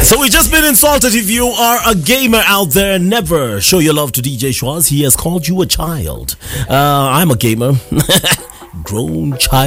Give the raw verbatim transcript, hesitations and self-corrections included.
So we just been insulted. If you are a gamer out there, never show your love to D J Schwartz. He has called you a child. Uh, I'm a gamer. Grown child.